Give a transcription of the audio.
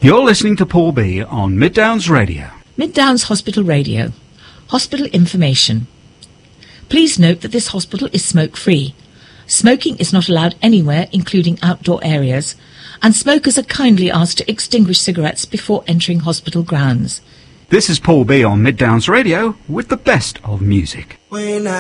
You're listening to Paul B on Mid Downs Radio. Mid Downs Hospital Radio. Hospital information. Please note that this hospital is smoke-free. Smoking is not allowed anywhere, including outdoor areas, and smokers are kindly asked to extinguish cigarettes before entering hospital grounds. This is Paul B on Mid Downs Radio with the best of music.